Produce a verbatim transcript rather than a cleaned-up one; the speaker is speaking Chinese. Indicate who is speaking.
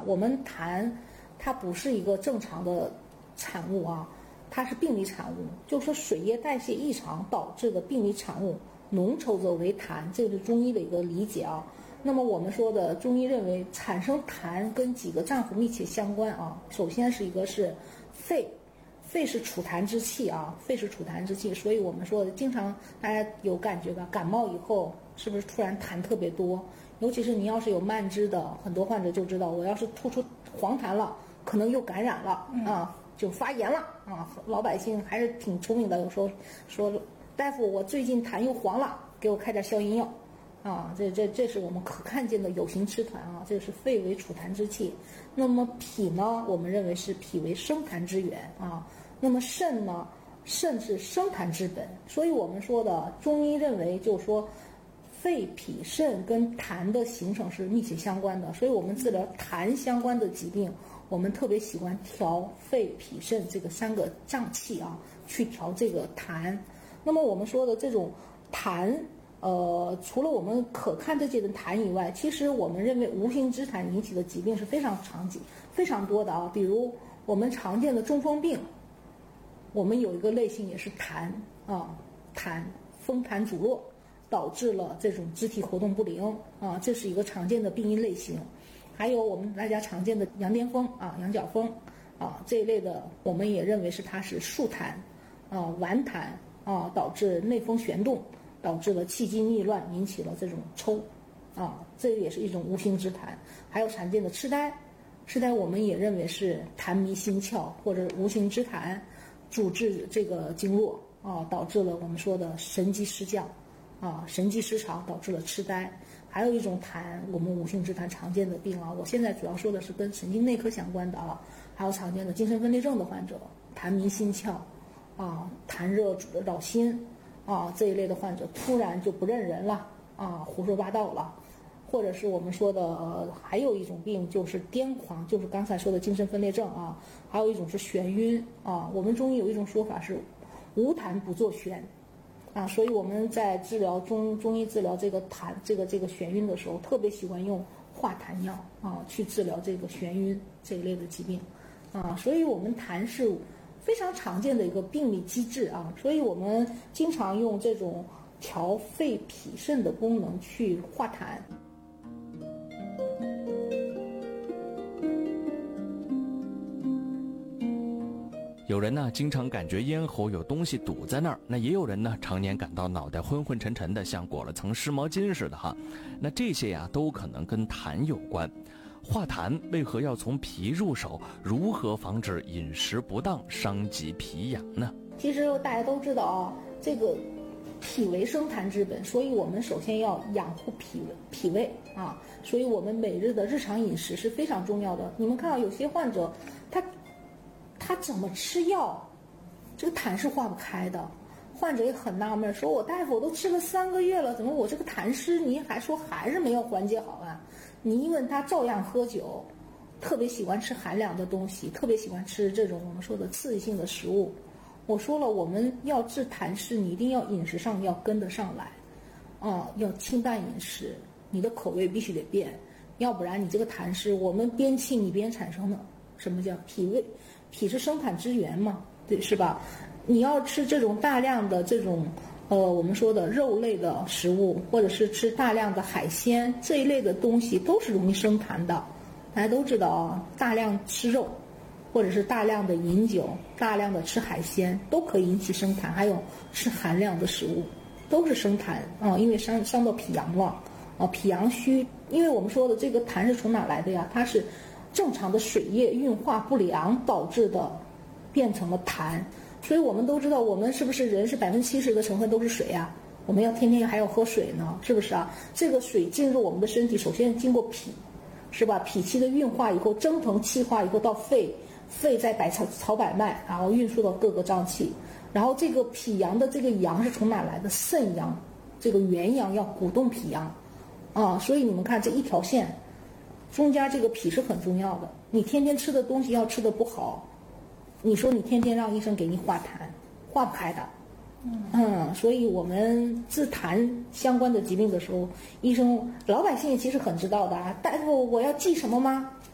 Speaker 1: 我们痰它不是一个正常的产物啊，它是病理产物，就是说水液代谢异常导致的病理产物，浓稠则为痰，这个是中医的一个理解啊。那么我们说的中医认为产生痰跟几个脏腑密切相关啊，首先是一个是肺。肺是储痰之器啊，肺是储痰之器，所以我们说经常大家有感觉吧，感冒以后是不是突然痰特别多？尤其是你要是有慢支的，很多患者就知道，我要是吐出黄痰了，可能又感染了啊，就发炎了啊。老百姓还是挺聪明的，有时候说大夫，我最近痰又黄了，给我开点消炎药。啊，这这这是我们可看见的有形吃痰啊，这是肺为储痰之器。那么脾呢，我们认为是脾为生痰之源啊。那么肾呢，肾是生痰之本。所以我们说的中医认为，就是说肺、脾、肾跟痰的形成是密切相关的。所以我们治疗痰相关的疾病，我们特别喜欢调肺、脾、肾这个三个脏器啊，去调这个痰。那么我们说的这种痰。呃，除了我们可看得见的痰以外，其实我们认为无形之痰引起的疾病是非常常见、非常多的啊。比如我们常见的中风病，我们有一个类型也是痰啊，痰风痰阻络，导致了这种肢体活动不灵啊，这是一个常见的病因类型。还有我们大家常见的羊癫疯啊、羊角风啊这一类的，我们也认为是它是数痰啊、顽痰啊，导致内风旋动。导致了气机逆乱，引起了这种抽，啊，这也是一种无形之痰。还有常见的痴呆，痴呆我们也认为是痰迷心窍或者无形之痰阻滞这个经络啊，导致了我们说的神经失降，啊，神经失常导致了痴呆。还有一种痰，我们无形之痰常见的病啊，我现在主要说的是跟神经内科相关的啊，还有常见的精神分裂症的患者，痰迷心窍，啊，痰热扰心。啊，这一类的患者突然就不认人了啊，胡说八道了，或者是我们说的、呃、还有一种病就是癫狂，就是刚才说的精神分裂症啊，还有一种是眩晕啊。我们中医有一种说法是无痰不作眩啊，所以我们在治疗中中医治疗这个痰这个这个眩晕的时候，特别喜欢用化痰药啊去治疗这个眩晕这一类的疾病啊，所以我们痰是非常常见的一个病理机制啊，所以我们经常用这种调肺脾肾的功能去化痰。
Speaker 2: 有人呢经常感觉咽喉有东西堵在那儿，那也有人呢常年感到脑袋昏昏沉沉的，像裹了层湿毛巾似的哈。那这些呀都可能跟痰有关。化痰为何要从脾入手？如何防止饮食不当伤及脾阳呢？
Speaker 1: 其实大家都知道啊，这个脾为生痰之本，所以我们首先要养护脾脾胃啊，所以我们每日的日常饮食是非常重要的。你们看到有些患者，他他怎么吃药，这个痰是化不开的。患者也很纳闷，说我大夫我都吃了三个月了，怎么我这个痰湿你还说还是没有缓解好啊？你一问他照样喝酒，特别喜欢吃寒凉的东西，特别喜欢吃这种我们说的刺激性的食物。我说了，我们要治痰湿，你一定要饮食上要跟得上来，啊，要清淡饮食，你的口味必须得变，要不然你这个痰湿，我们边气你边产生的。什么叫脾胃？脾是生痰之源嘛，对，是吧？你要吃这种大量的这种呃，我们说的肉类的食物，或者是吃大量的海鲜这一类的东西，都是容易生痰的。大家都知道啊，大量吃肉，或者是大量的饮酒，大量的吃海鲜，都可以引起生痰。还有吃寒凉的食物，都是生痰啊、呃，因为伤伤到脾阳旺啊，脾阳虚。因为我们说的这个痰是从哪来的呀？它是正常的水液运化不良导致的，变成了痰。所以我们都知道，我们是不是人是百分之七十的成分都是水呀、啊？我们要天天还要喝水呢，是不是啊？这个水进入我们的身体，首先经过脾，是吧？脾气的运化以后，蒸腾气化以后到肺，肺再百草草百脉，然后运输到各个脏器。然后这个脾阳的这个阳是从哪来的？肾阳，这个元阳要鼓动脾阳啊。所以你们看这一条线，中间这个脾是很重要的。你天天吃的东西要吃的不好，你说你天天让医生给你化痰，化不开的。嗯, 嗯所以我们治痰相关的疾病的时候，医生老百姓其实很知道的啊。大夫，我要记什么吗？